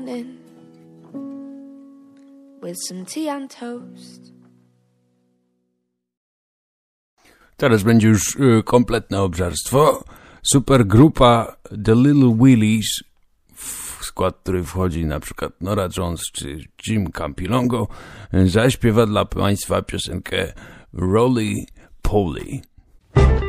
with some tea and toast. Teraz będzie już kompletne obżarstwo. Supergrupa The Little Willies, w skład której wchodzi na przykład Norah Jones czy Jim Campilongo, zaśpiewa dla Państwa piosenkę Roly Poly.